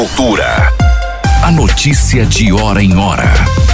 Cultura. A notícia de hora em hora.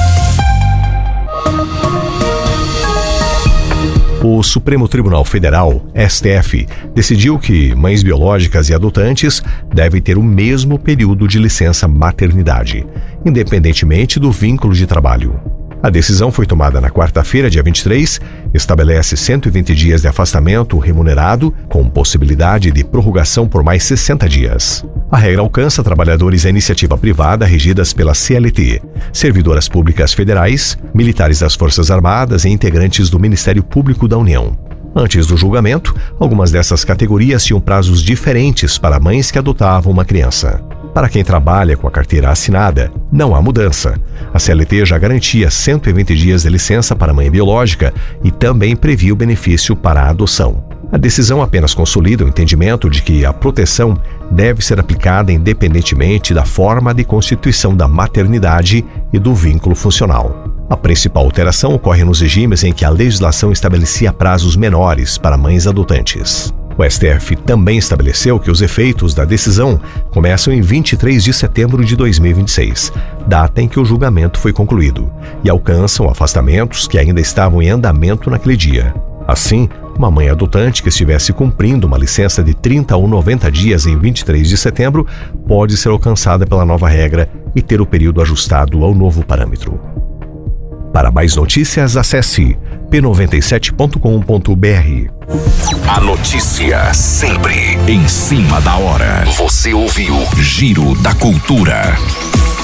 O Supremo Tribunal Federal, STF, decidiu que mães biológicas e adotantes devem ter o mesmo período de licença maternidade, independentemente do vínculo de trabalho. A decisão foi tomada na quarta-feira, dia 23, estabelece 120 dias de afastamento remunerado, com possibilidade de prorrogação por mais 60 dias. A regra alcança trabalhadores da iniciativa privada regidas pela CLT, servidoras públicas federais, militares das Forças Armadas e integrantes do Ministério Público da União. Antes do julgamento, algumas dessas categorias tinham prazos diferentes para mães que adotavam uma criança. Para quem trabalha com a carteira assinada, não há mudança. A CLT já garantia 120 dias de licença para a mãe biológica e também previa o benefício para a adoção. A decisão apenas consolida o entendimento de que a proteção deve ser aplicada independentemente da forma de constituição da maternidade e do vínculo funcional. A principal alteração ocorre nos regimes em que a legislação estabelecia prazos menores para mães adotantes. O STF também estabeleceu que os efeitos da decisão começam em 23 de setembro de 2026, data em que o julgamento foi concluído, e alcançam afastamentos que ainda estavam em andamento naquele dia. Assim, uma mãe adotante que estivesse cumprindo uma licença de 30 ou 90 dias em 23 de setembro pode ser alcançada pela nova regra e ter o período ajustado ao novo parâmetro. Para mais notícias, acesse p97.com.br. A notícia sempre em cima da hora. Você ouviu Giro da Cultura.